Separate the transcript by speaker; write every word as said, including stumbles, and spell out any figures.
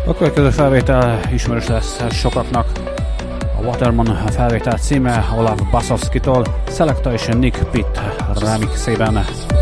Speaker 1: A következő felvétel ismerős lesz sokaknak. A Waterman felvétel címe Olav Basovskitól, Selecta és Nick Pitt remixében.